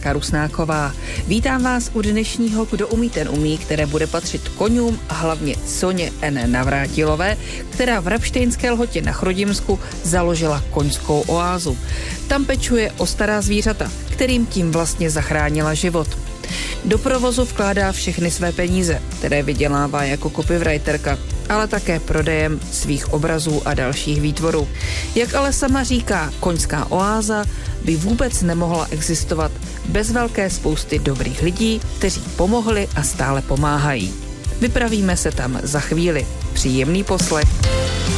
Terka Rusnáková. Vítám vás u dnešního Kdo umí, ten umí, které bude patřit koňům a hlavně Soně N. Navrátilové, která v Rabštejnské Lhotě na Chrudimsku založila koňskou oázu. Tam pečuje o stará zvířata, kterým tím vlastně zachránila život. Do provozu vkládá všechny své peníze, které vydělává jako copywriterka, ale také prodejem svých obrazů a dalších výtvorů. Jak ale sama říká, koňská oáza by vůbec nemohla existovat bez velké spousty dobrých lidí, kteří pomohli a stále pomáhají. Vypravíme se tam za chvíli. Příjemný poslech.